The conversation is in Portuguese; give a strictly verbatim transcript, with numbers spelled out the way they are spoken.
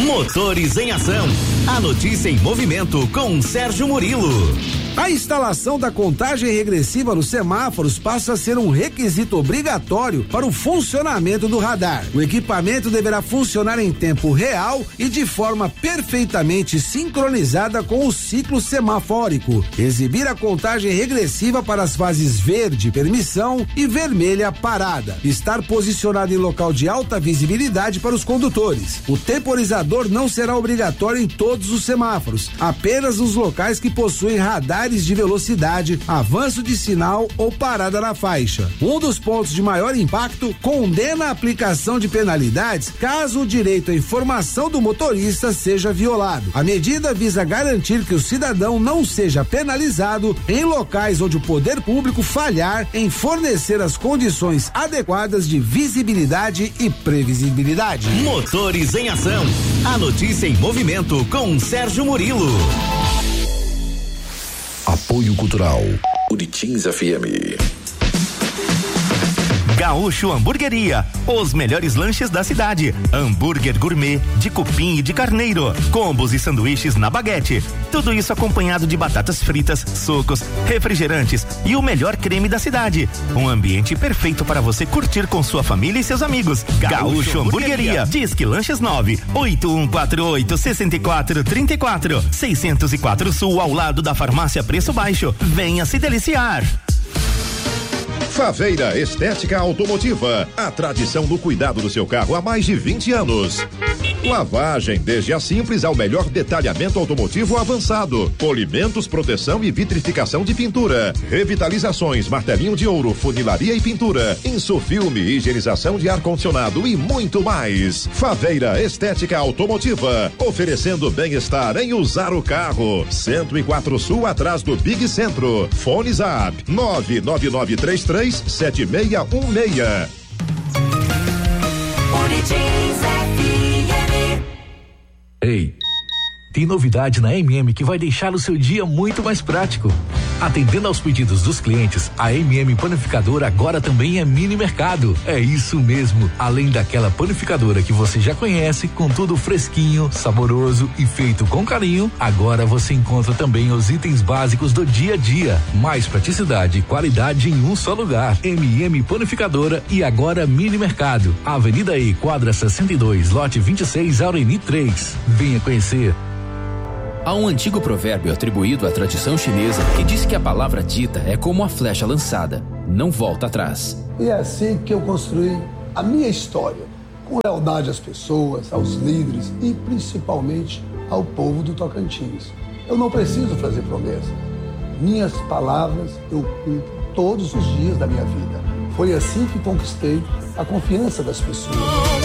Motores em Ação. A notícia em movimento com Sérgio Murilo. A instalação da contagem regressiva nos semáforos passa a ser um requisito obrigatório para o funcionamento do radar. O equipamento deverá funcionar em tempo real e de forma perfeitamente sincronizada com o ciclo semafórico. Exibir a contagem regressiva para as fases verde, permissão, e vermelha, parada. Estar posicionado em local de alta visibilidade para os condutores. O temporizador não será obrigatório em todos os semáforos, apenas nos locais que possuem radar de velocidade, avanço de sinal ou parada na faixa. Um dos pontos de maior impacto condena a aplicação de penalidades caso o direito à informação do motorista seja violado. A medida visa garantir que o cidadão não seja penalizado em locais onde o poder público falhar em fornecer as condições adequadas de visibilidade e previsibilidade. Motores em Ação. A notícia em movimento com Sérgio Murilo. Apoio Cultural Uritins F M. Gaúcho Hamburgueria, os melhores lanches da cidade. Hambúrguer gourmet de cupim e de carneiro, combos e sanduíches na baguete. Tudo isso acompanhado de batatas fritas, sucos, refrigerantes e o melhor creme da cidade. Um ambiente perfeito para você curtir com sua família e seus amigos. Gaúcho, Gaúcho Hamburgueria. Disque Lanches nove oito um quatro oito seis quatro três quatro, seiscentos e quatro Sul, ao lado da Farmácia Preço Baixo. Venha se deliciar. Faveira Estética Automotiva, a tradição do cuidado do seu carro há mais de vinte anos. Lavagem, desde a simples ao melhor detalhamento automotivo avançado. Polimentos, proteção e vitrificação de pintura. Revitalizações, martelinho de ouro, funilaria e pintura. Insufilme, higienização de ar-condicionado e muito mais. Faveira Estética Automotiva, oferecendo bem-estar em usar o carro. cento e quatro Sul, atrás do Big Centro. Fone Zap nove nove nove três três sete seis um seis. Ei, tem novidade na M M que vai deixar o seu dia muito mais prático. Atendendo aos pedidos dos clientes, a M M Panificadora agora também é mini mercado. É isso mesmo, além daquela panificadora que você já conhece, com tudo fresquinho, saboroso e feito com carinho, agora você encontra também os itens básicos do dia a dia. Mais praticidade e qualidade em um só lugar. M M Panificadora e agora mini mercado. Avenida E, quadra sessenta e dois, lote vinte e seis, Aureni três. Venha conhecer. Há um antigo provérbio atribuído à tradição chinesa que diz que a palavra dita é como a flecha lançada, não volta atrás. E é assim que eu construí a minha história, com lealdade às pessoas, aos líderes e principalmente ao povo do Tocantins. Eu não preciso fazer promessa. Minhas palavras eu cumpro todos os dias da minha vida. Foi assim que conquistei a confiança das pessoas.